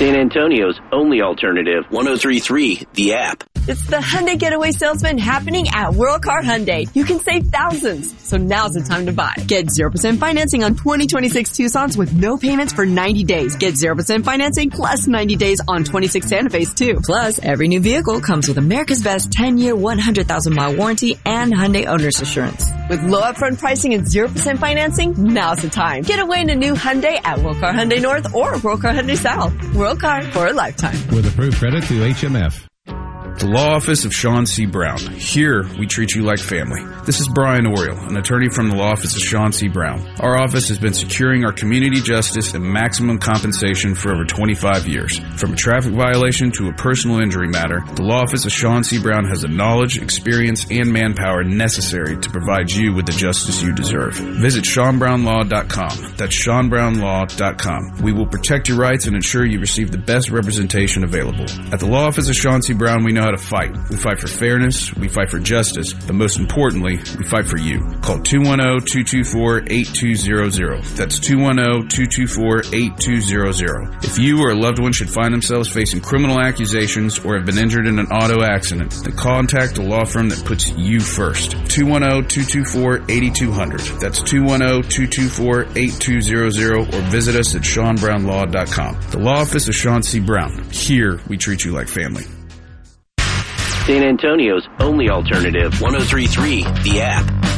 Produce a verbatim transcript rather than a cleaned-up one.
San Antonio's only alternative, one oh three point three, The App. It's the Hyundai Getaway Salesman happening at World Car Hyundai. You can save thousands, so now's the time to buy. Get zero percent financing on twenty twenty-six Tucson's with no payments for ninety days. Get zero percent financing plus ninety days on twenty-six Santa Fe's too. Plus, every new vehicle comes with America's Best ten-year, one hundred thousand mile warranty and Hyundai Owner's Assurance. With low upfront pricing and zero percent financing, now's the time. Get away in a new Hyundai at World Car Hyundai North or World Car Hyundai South. World Car for a lifetime. With approved credit through H M F. The Law Office of Sean C. Brown. Here, we treat you like family. This is Brian Oriel, an attorney from the Law Office of Sean C. Brown. Our office has been securing our community justice and maximum compensation for over twenty-five years. From a traffic violation to a personal injury matter, the Law Office of Sean C. Brown has the knowledge, experience, and manpower necessary to provide you with the justice you deserve. Visit sean brown law dot com. That's sean brown law dot com. We will protect your rights and ensure you receive the best representation available. At the Law Office of Sean C. Brown, we know how to fight. We fight for fairness, we fight for justice, but most importantly, we fight for you. Call two one zero, two two four, eight two zero zero. That's two one zero, two two four, eight two zero zero. If you or a loved one should find themselves facing criminal accusations or have been injured in an auto accident, then contact a law firm that puts you first. two one zero, two two four, eight two zero zero. That's two one zero, two two four, eight two zero zero, or visit us at sean brown law dot com. The Law Office of Sean C. Brown. Here, we treat you like family. San Antonio's only alternative, one oh three point three, The App.